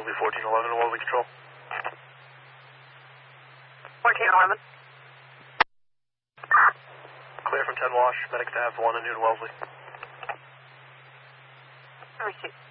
Wellesley 1411 to Wellesley Control. 1411. Clear from 10 Wash, medic to have 1 in Newton Wellesley. Received.